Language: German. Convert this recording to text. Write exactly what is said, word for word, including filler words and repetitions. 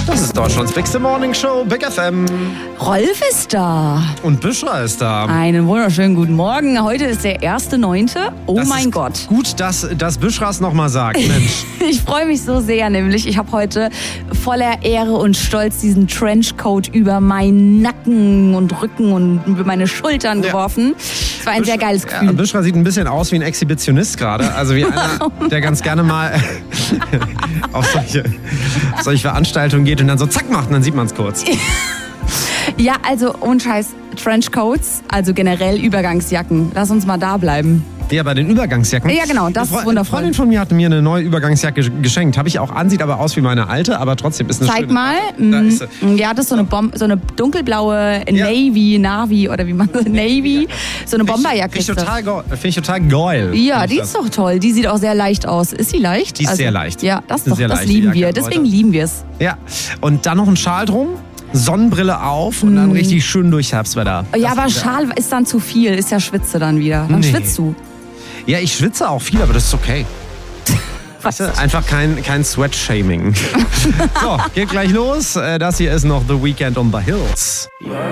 Das ist Deutschlands Bigste Morning Show, Big F M. Rolf ist da. Und Büschra ist da. Einen wunderschönen guten Morgen. Heute ist der erste neunte Oh das mein ist Gott. Gut, dass, dass Büschra es nochmal sagt, Mensch. Ich freue mich so sehr, nämlich ich habe heute voller Ehre und Stolz diesen Trenchcoat über meinen Nacken und Rücken und über meine Schultern Ja. geworfen. Es war ein sehr geiles Gefühl. Ja, Büschra sieht ein bisschen aus wie ein Exhibitionist gerade. Also wie einer, der ganz gerne mal auf solche, auf solche Veranstaltungen geht und dann so zack macht und dann sieht man es kurz. Ja, also ohne Scheiß, Trenchcoats, also generell Übergangsjacken. Lass uns mal da bleiben. Ja, bei den Übergangsjacken. Ja, genau, das Eine Fre- ist wundervoll. Eine Freundin von mir hat mir eine neue Übergangsjacke ge- geschenkt. Habe ich auch an, sieht aber aus wie meine alte, aber trotzdem ist eine Zeig schöne. mal. Da Mm, ist sie. Ja, das ist so eine, Bom so eine dunkelblaue Ja. Navy, Navi oder wie man Navy, so eine Bomberjacke. Finde ich ist das. total, go- find ich total geil. Ja, Find die ich ist doch toll. Die sieht auch sehr leicht aus. Ist sie leicht? Die ist sehr leicht. Ja, das, Ist eine doch, sehr das leichte lieben Jacke, wir. Deswegen Leute. lieben wir es. Ja, und dann noch ein Schal drum, Sonnenbrille auf und dann richtig schön durch Herbstwetter. Mm. Ja, Das- aber Schal ist dann zu viel. Ist ja Schwitze dann wieder. Dann Nee. schwitzt du. Ja, ich schwitze auch viel, aber das ist okay. Weißt du, einfach kein, kein Sweat-Shaming. So, geht gleich los. Äh, Das hier ist noch The Weeknd on the Hills.